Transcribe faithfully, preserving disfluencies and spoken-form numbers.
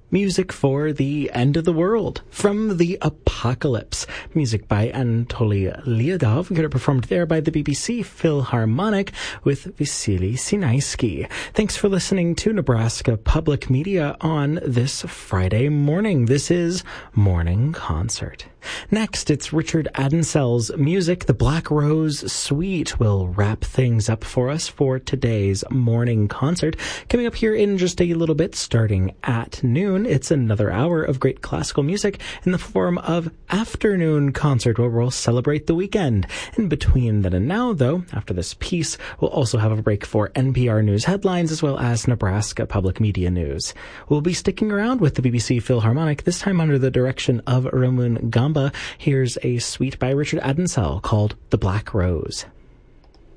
Music for the End of the World from The Apocalypse. Music by Anatoly Lyudov. Got it performed there by the B B C Philharmonic with Vasily Sinaisky. Thanks for listening to Nebraska Public Media on this Friday morning. This is Morning Concert. Next, it's Richard Adensell's music. The Black Rose Suite will wrap things up for us for today's morning concert. Coming up here in just a little bit, starting at noon, it's another hour of great classical music in the form of Afternoon Concert, where we'll celebrate the weekend. In between then and now, though, after this piece, we'll also have a break for N P R News headlines as well as Nebraska Public Media News. We'll be sticking around with the B B C Philharmonic, this time under the direction of Roman Gamba. Here's a suite by Richard Adensell called The Black Rose.